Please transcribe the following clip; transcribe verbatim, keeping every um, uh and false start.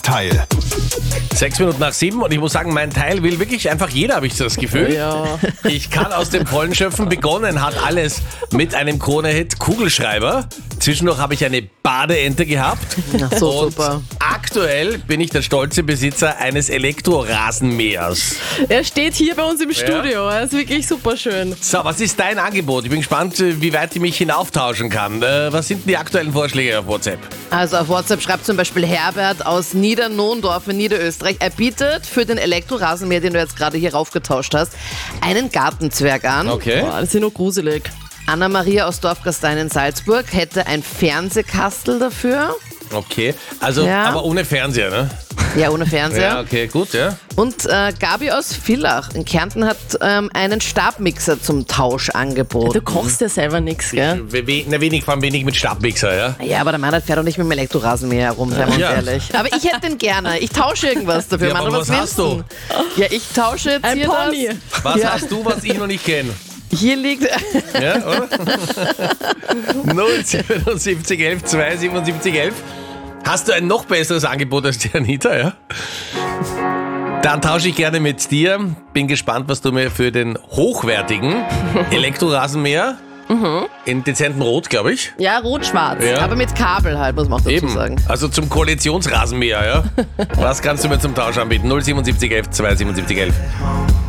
Ersatzteil. Sechs Minuten nach sieben und ich muss sagen, mein Teil will wirklich einfach jeder, habe ich so das Gefühl. Ja. Ich kann aus dem Vollen schöpfen. Begonnen hat alles mit einem Krone-Hit Kugelschreiber. Zwischendurch habe ich eine Badeente gehabt. Ach so, und super. aktuell bin ich der stolze Besitzer eines Elektrorasenmähers. Er steht hier bei uns im Studio. Er ist wirklich super schön. So, was ist dein Angebot? Ich bin gespannt, wie weit ich mich hinauftauschen kann. Äh, Was sind die aktuellen Vorschläge auf WhatsApp? Also auf WhatsApp schreibt zum Beispiel Herbert aus Niedernohndorf in Niederösterreich. Er bietet für den Elektrorasenmäher, den du jetzt gerade hier raufgetauscht hast, einen Gartenzwerg an. Okay. Boah, das ist ja nur gruselig. Anna-Maria aus Dorfgastein in Salzburg hätte ein Fernsehkastel dafür. Okay, also Ja. aber ohne Fernseher, ne? Ja, ohne Fernseher. Ja, okay, gut, ja. Und äh, Gabi aus Villach in Kärnten hat ähm, einen Stabmixer zum Tausch angeboten. Du kochst ja selber nichts, gell? We we na, wenig, vor allem wenig mit Stabmixer, ja? Ja, aber der Mann hat fährt doch nicht mit dem Elektrorasenmäher herum, seien wir uns Ja. ehrlich. Aber ich hätte den gerne. Ich tausche irgendwas dafür. Ja, Mann, aber was hast du? Ja, ich tausche jetzt Ein hier Pony. das. Was Ja. hast du, was ich noch nicht kenne? Hier liegt... Ja, oder? null siebenundsiebzig elf zweihundertsiebenundsiebzig elf. Hast du ein noch besseres Angebot als die Anita, ja? Dann tausche ich gerne mit dir. Bin gespannt, was du mir für den hochwertigen Elektrorasenmäher in dezentem Rot, glaube ich. Ja, rot-schwarz. Ja. Aber mit Kabel halt, muss man auch dazu Eben. sagen. Also zum Koalitionsrasenmäher, ja? Was kannst du mir zum Tausch anbieten? null siebenundsiebzig elf zweihundertsiebenundsiebzig elf.